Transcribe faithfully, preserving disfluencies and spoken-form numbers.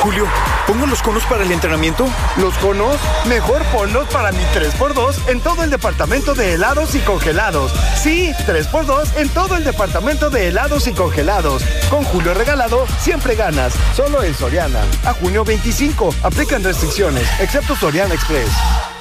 Julio, ¿pongo los conos para el entrenamiento? ¿Los conos? Mejor ponlos para mi tres por dos en todo el departamento de helados y congelados. Sí, tres por dos en todo el departamento de helados y congelados. Con Julio regalado, siempre ganas. Solo en Soriana. A junio veinticinco. Aplican restricciones, excepto Soriana Express.